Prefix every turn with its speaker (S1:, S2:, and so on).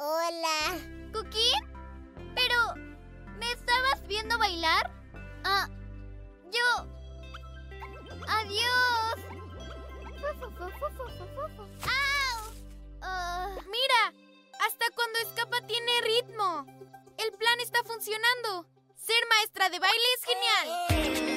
S1: Hola.
S2: ¿Cookie? ¿Pero me estabas viendo bailar? Yo... ¡Adiós! ¡Au! Mira, hasta cuando escapa tiene ritmo. El plan está funcionando. Ser maestra de baile es genial.